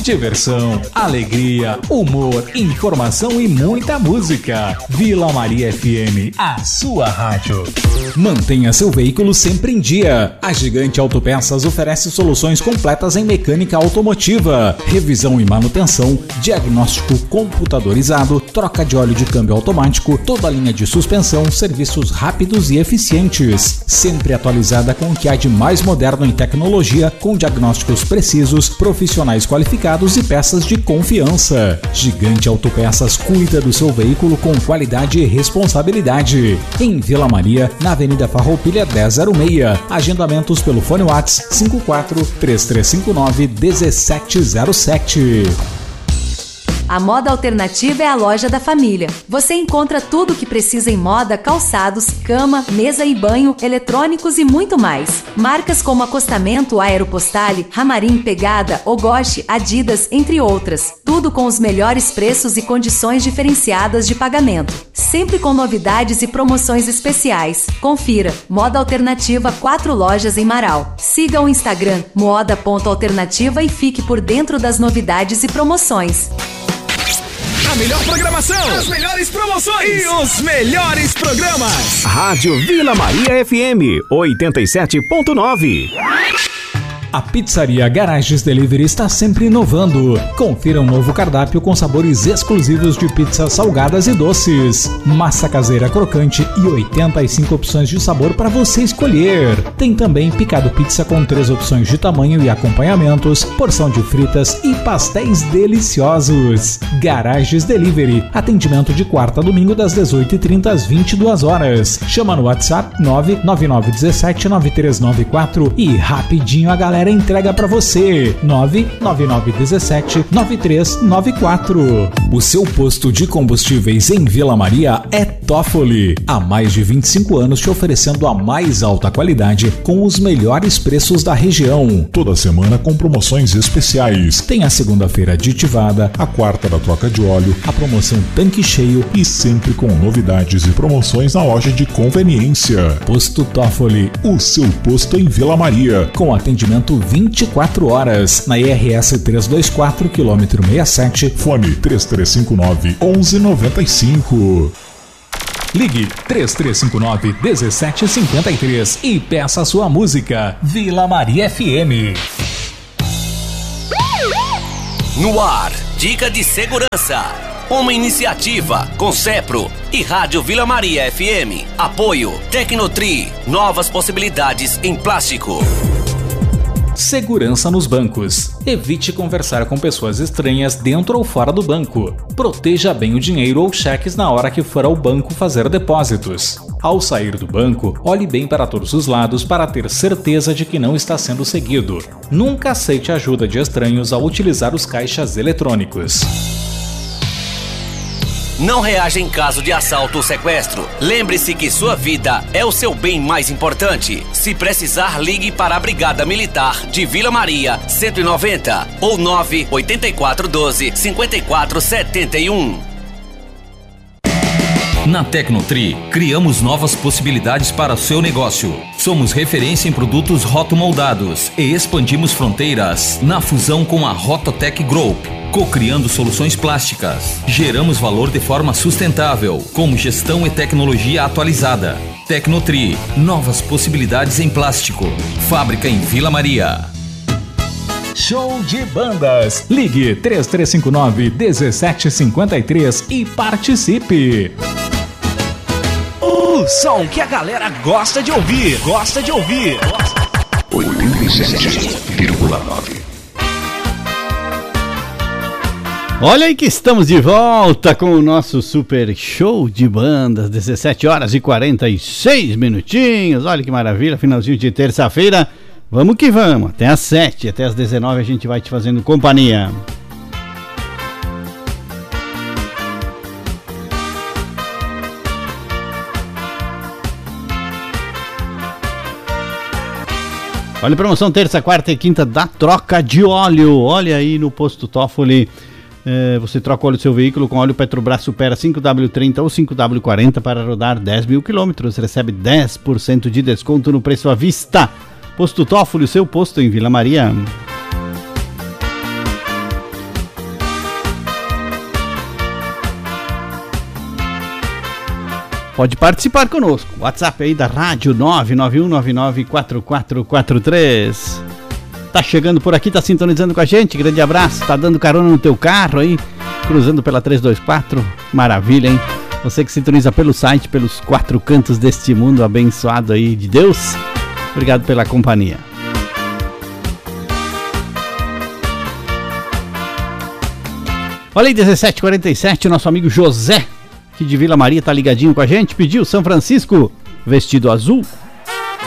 Diversão, alegria, humor, informação e muita música. Vila Maria FM, a sua rádio. Mantenha seu veículo sempre em dia. A Gigante Autopeças oferece soluções completas em mecânica automotiva, revisão e manutenção, diagnóstico computadorizado, troca de óleo de câmbio automático, toda a linha de suspensão, serviços rápidos e eficientes. Sempre atualizada com o que há de mais moderno em tecnologia, com diagnósticos precisos, profissionais qualificados e peças de confiança. Gigante Autopeças cuida do seu veículo com qualidade e responsabilidade. Em Vila Maria, na Avenida Farroupilha 1006. Agendamentos pelo fone WhatsApp 54 3359 1707. A Moda Alternativa é a loja da família. Você encontra tudo o que precisa em moda, calçados, cama, mesa e banho, eletrônicos e muito mais. Marcas como Acostamento, Aeropostale, Ramarim, Pegada, Ogoshi, Adidas, entre outras. Tudo com os melhores preços e condições diferenciadas de pagamento. Sempre com novidades e promoções especiais. Confira. Moda Alternativa, 4 lojas em Marau. Siga o Instagram moda.alternativa e fique por dentro das novidades e promoções. A melhor programação, as melhores promoções e os melhores programas. Rádio Vila Maria FM 87.9. A Pizzaria Garages Delivery está sempre inovando. Confira um novo cardápio com sabores exclusivos de pizzas salgadas e doces. Massa caseira crocante e 85 opções de sabor para você escolher. Tem também picado pizza com 3 opções de tamanho e acompanhamentos, porção de fritas e pastéis deliciosos. Garages Delivery. Atendimento de quarta a domingo das 18h30 às 22h. Chama no WhatsApp 999179394 e rapidinho a galera entrega pra você. 999179394. O seu posto de combustíveis em Vila Maria é Toffoli. Há mais de 25 anos te oferecendo a mais alta qualidade com os melhores preços da região. Toda semana com promoções especiais. Tem a segunda-feira aditivada, a quarta da troca de óleo, a promoção tanque cheio e sempre com novidades e promoções na loja de conveniência. Posto Toffoli, o seu posto em Vila Maria. Com atendimento 24 horas na IRS 324, quilômetro 67, fone 3359-1195. Ligue 3359-1753 e peça sua música. Vila Maria FM. No ar, dica de segurança. Uma iniciativa com Cepro e Rádio Vila Maria FM. Apoio Tecnotri. Novas possibilidades em plástico. Segurança nos bancos. Evite conversar com pessoas estranhas dentro ou fora do banco. Proteja bem o dinheiro ou cheques na hora que for ao banco fazer depósitos. Ao sair do banco, olhe bem para todos os lados para ter certeza de que não está sendo seguido. Nunca aceite a ajuda de estranhos ao utilizar os caixas eletrônicos. Não reaja em caso de assalto ou sequestro. Lembre-se que sua vida é o seu bem mais importante. Se precisar, ligue para a Brigada Militar de Vila Maria 190 ou 98412-5471. Na Tecnotri, criamos novas possibilidades para o seu negócio. Somos referência em produtos rotomoldados e expandimos fronteiras na fusão com a Rototec Group, co-criando soluções plásticas. Geramos valor de forma sustentável, como gestão e tecnologia atualizada. Tecnotri, novas possibilidades em plástico. Fábrica em Vila Maria. Show de bandas. Ligue 3359-1753 e participe. O som que a galera gosta de ouvir. 87,9. Olha aí que estamos de volta com o nosso super show de bandas, 17h46 minutinhos. Olha que maravilha, finalzinho de terça-feira. Vamos que vamos, até às 7, até às 19 a gente vai te fazendo companhia. Olha a promoção terça, quarta e quinta da troca de óleo. Olha aí no posto Toffoli. Você troca o óleo do seu veículo com óleo Petrobras Supera 5W30 ou 5W40 para rodar 10 mil quilômetros. Recebe 10% de desconto no preço à vista. Posto Toffoli, o seu posto em Vila Maria. Pode participar conosco. WhatsApp aí da rádio 991994443. Tá chegando por aqui, tá sintonizando com a gente. Grande abraço. Tá dando carona no teu carro aí, cruzando pela 324. Maravilha, hein? Você que sintoniza pelo site, pelos 4 cantos deste mundo abençoado aí de Deus. Obrigado pela companhia. Olha aí, 17h47, nosso amigo José, que de Vila Maria tá ligadinho com a gente, pediu São Francisco, Vestido Azul.